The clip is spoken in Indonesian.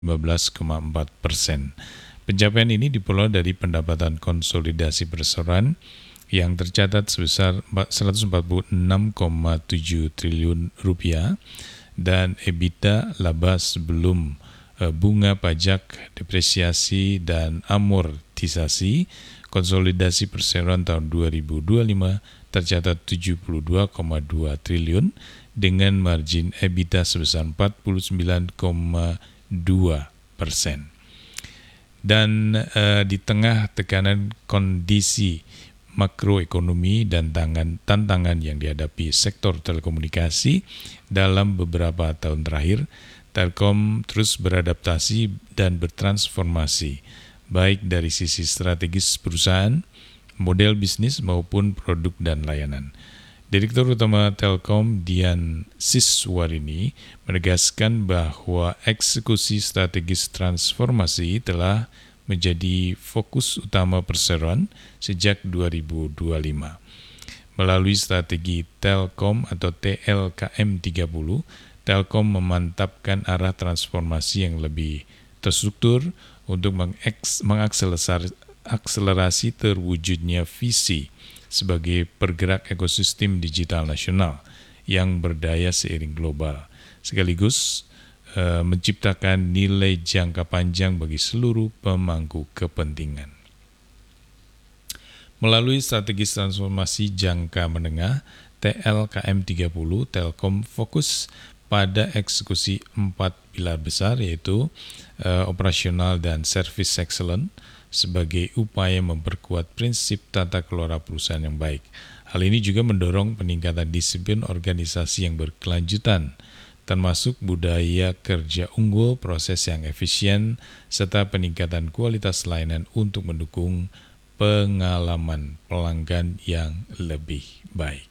15,4%. Pencapaian ini diperoleh dari pendapatan konsolidasi perseroan yang tercatat sebesar 146,7 triliun rupiah dan EBITDA laba sebelum bunga pajak, depresiasi, dan amortisasi konsolidasi perseroan tahun 2025 tercatat 72,2 triliun dengan margin EBITDA sebesar 49,2%. Dan di tengah tekanan kondisi makroekonomi dan tantangan yang dihadapi sektor telekomunikasi dalam beberapa tahun terakhir, Telkom terus beradaptasi dan bertransformasi, baik dari sisi strategis perusahaan, model bisnis maupun produk dan layanan. Direktur Utama Telkom Dian Siswarini menegaskan bahwa eksekusi strategis transformasi telah menjadi fokus utama perseroan sejak 2025. Melalui strategi Telkom atau TLKM 30, Telkom memantapkan arah transformasi yang lebih terstruktur untuk mengakselerasi terwujudnya visi sebagai pergerak ekosistem digital nasional yang berdaya seiring global, sekaligus menciptakan nilai jangka panjang bagi seluruh pemangku kepentingan. Melalui strategi transformasi jangka menengah TLKM 30, Telkom fokus pada eksekusi 4 pilar besar, yaitu operasional dan service excellence sebagai upaya memperkuat prinsip tata kelola perusahaan yang baik. Hal ini juga mendorong peningkatan disiplin organisasi yang berkelanjutan, termasuk budaya kerja unggul, proses yang efisien, serta peningkatan kualitas layanan untuk mendukung pengalaman pelanggan yang lebih baik.